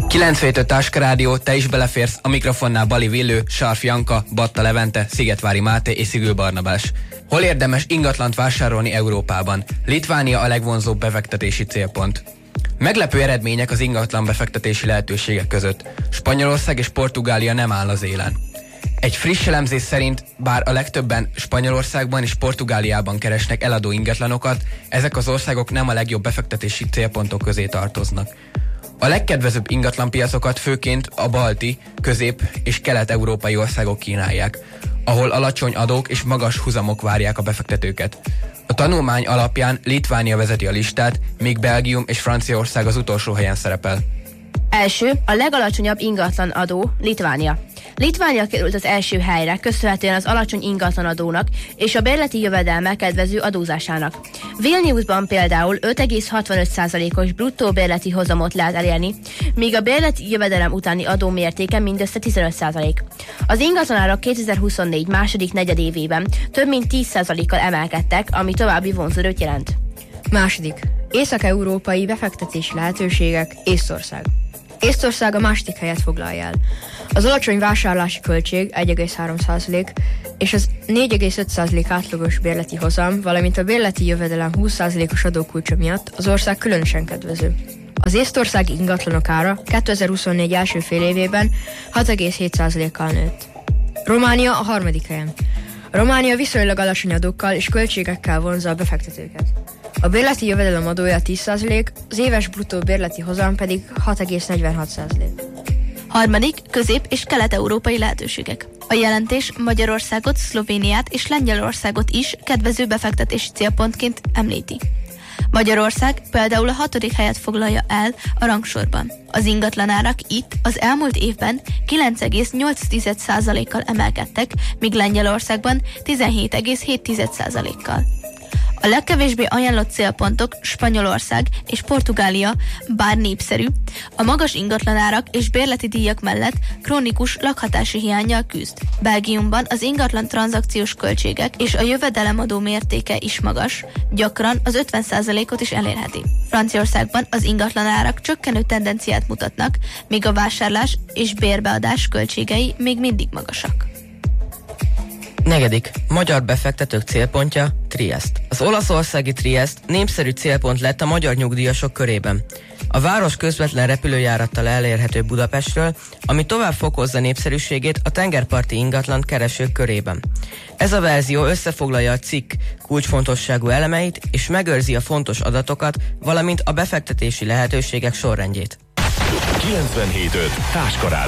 97.5 Táska Rádió, te is beleférsz, a mikrofonnál Bali Villő, Sarf Janka, Batta Levente, Szigetvári Máté és Szigül Barnabás. Hol érdemes ingatlant vásárolni Európában? Litvánia a legvonzóbb befektetési célpont. Meglepő eredmények az ingatlan befektetési lehetőségek között. Spanyolország és Portugália nem áll az élen. Egy friss elemzés szerint, bár a legtöbben Spanyolországban és Portugáliában keresnek eladó ingatlanokat, ezek az országok nem a legjobb befektetési célpontok közé tartoznak. A legkedvezőbb ingatlanpiacokat főként a balti, közép- és kelet-európai országok kínálják, ahol alacsony adók és magas hozamok várják a befektetőket. A tanulmány alapján Litvánia vezeti a listát, míg Belgium és Franciaország az utolsó helyen szerepel. Első, a legalacsonyabb ingatlan adó, Litvánia. Litvánia került az első helyre, köszönhetően az alacsony ingatlanadónak és a bérleti jövedelme kedvező adózásának. Vilniusban például 5,65%-os bruttó bérleti hozamot lehet elérni, míg a bérleti jövedelem utáni adó mértéke mindössze 15%. Az ingatlanárak 2024 második negyedévében több mint 10%-kal emelkedtek, ami további vonzóerőt jelent. Második. Észak-európai befektetési lehetőségek, Észtország. Észtország a második helyet foglalja el. Az alacsony vásárlási költség 1,3% és az 4,5% átlagos bérleti hozam, valamint a bérleti jövedelem 20%-os adókulcsa miatt az ország különösen kedvező. Az észtországi ingatlanok ára 2024 első fél évében 6,7%-kal nőtt. Románia a harmadik helyen. Románia viszonylag alacsony adókkal és költségekkel vonzza a befektetőket. A bérleti jövedelem adója 10%, az éves bruttó bérleti hozam pedig 6,46%. Harmadik, közép- és kelet-európai lehetőségek. A jelentés Magyarországot, Szlovéniát és Lengyelországot is kedvező befektetési célpontként említi. Magyarország például a 6. helyet foglalja el a rangsorban. Az ingatlanárak itt az elmúlt évben 9,8%-kal emelkedtek, míg Lengyelországban 17,7%-kal. A legkevésbé ajánlott célpontok Spanyolország és Portugália, bár népszerű, a magas ingatlanárak és bérleti díjak mellett krónikus lakhatási hiánnyal küzd. Belgiumban az ingatlan tranzakciós költségek és a jövedelemadó mértéke is magas, gyakran az 50%-ot is elérheti. Franciaországban az ingatlanárak csökkenő tendenciát mutatnak, míg a vásárlás és bérbeadás költségei még mindig magasak. Negyedik. Magyar befektetők célpontja Triest. Az olaszországi Triest népszerű célpont lett a magyar nyugdíjasok körében. A város közvetlen repülőjárattal elérhető Budapestről, ami tovább fokozza népszerűségét a tengerparti ingatlan keresők körében. Ez a verzió összefoglalja a cikk kulcsfontosságú elemeit és megőrzi a fontos adatokat, valamint a befektetési lehetőségek sorrendjét. 97.5 Táska Rádió.